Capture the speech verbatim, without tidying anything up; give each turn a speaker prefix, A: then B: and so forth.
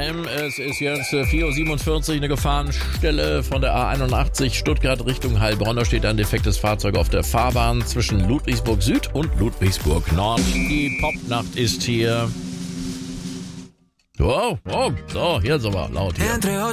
A: M. Es ist jetzt vier Uhr siebenundvierzig, eine Gefahrenstelle von der A einundachtzig Stuttgart Richtung Heilbronn. Da steht ein defektes Fahrzeug auf der Fahrbahn zwischen Ludwigsburg Süd und Ludwigsburg Nord. Die Popnacht ist hier. Wow, wow, so, jetzt aber laut hier.